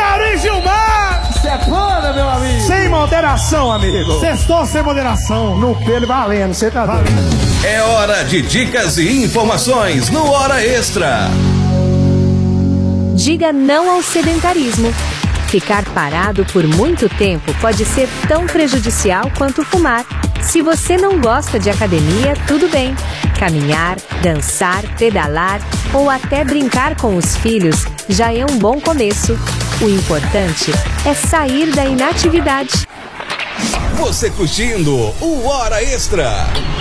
Gari Gilmar! Sepana, meu amigo! Sem moderação, amigo! Sextou sem moderação! No pelo valendo, você tá doido. É hora de dicas e informações no Hora Extra. Diga não ao sedentarismo. Ficar parado por muito tempo pode ser tão prejudicial quanto fumar. Se você não gosta de academia, tudo bem. Caminhar, dançar, pedalar ou até brincar com os filhos já é um bom começo. O importante é sair da inatividade. Você curtindo o Hora Extra.